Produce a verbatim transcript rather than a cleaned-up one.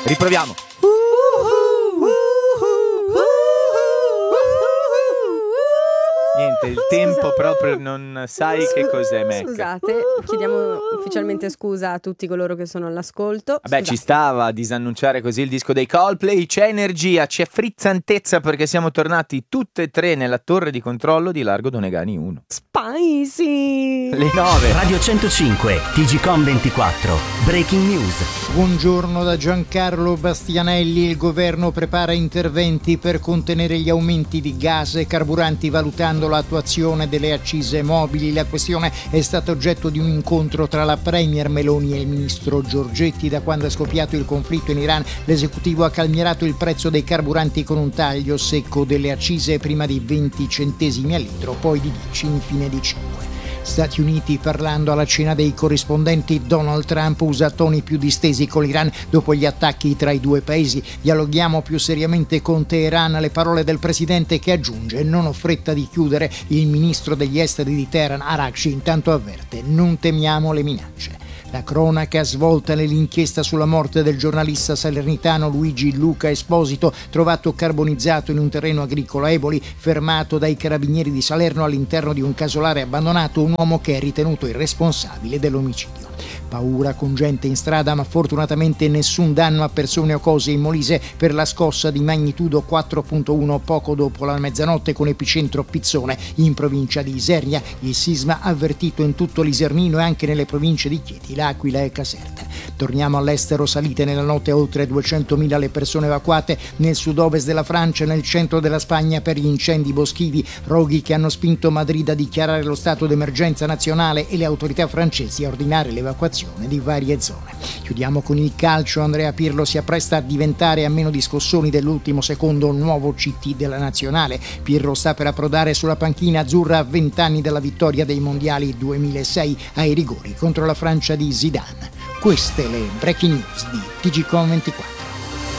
Riproviamo. Niente, il tempo proprio non sai che cos'è, Mac. Scusate, chiediamo ufficialmente scusa a tutti coloro che sono all'ascolto. Vabbè, Scusate. ci stava a disannunciare così il disco dei Coldplay. C'è energia, c'è frizzantezza perché siamo tornati tutte e tre nella torre di controllo di Largo Donegani uno. Spicy! Le nove. Radio centocinque, T G Com ventiquattro, Breaking News. Buongiorno da Giancarlo Bastianelli. Il governo prepara interventi per contenere gli aumenti di gas e carburanti, valutando l'attuazione delle accise mobili. La questione è stata oggetto di un incontro tra la premier Meloni e il ministro Giorgetti. Da quando è scoppiato il conflitto in Iran, l'esecutivo ha calmierato il prezzo dei carburanti con un taglio secco delle accise, prima di venti centesimi al litro, poi di dieci, infine di cinque. Stati Uniti, parlando alla cena dei corrispondenti, Donald Trump usa toni più distesi con l'Iran dopo gli attacchi tra i due paesi. Dialoghiamo più seriamente con Teheran, le parole del presidente, che aggiunge: non ho fretta di chiudere. Il ministro degli esteri di Teheran, Araghchi, intanto avverte: non temiamo le minacce. La cronaca svolta nell'inchiesta sulla morte del giornalista salernitano Luigi Luca Esposito, trovato carbonizzato in un terreno agricolo a Eboli, fermato dai carabinieri di Salerno all'interno di un casolare abbandonato, un uomo che è ritenuto il responsabile dell'omicidio. Paura con gente in strada, ma fortunatamente nessun danno a persone o cose in Molise per la scossa di magnitudo quattro virgola uno poco dopo la mezzanotte, con epicentro Pizzone in provincia di Isernia. Il sisma avvertito in tutto l'Isernino e anche nelle province di Chieti, L'Aquila e Caserta. Torniamo all'estero. Salite nella notte oltre duecentomila le persone evacuate nel sud-ovest della Francia e nel centro della Spagna per gli incendi boschivi, roghi che hanno spinto Madrid a dichiarare lo stato d'emergenza nazionale e le autorità francesi a ordinare l'evacuazione di varie zone. Chiudiamo con il calcio. Andrea Pirlo si appresta a diventare, a meno di scossoni dell'ultimo secondo, un nuovo C T della nazionale. Pirlo sta per approdare sulla panchina azzurra a vent'anni dalla vittoria dei mondiali duemilasei ai rigori contro la Francia di Zidane. Queste le breaking news di T G Com ventiquattro.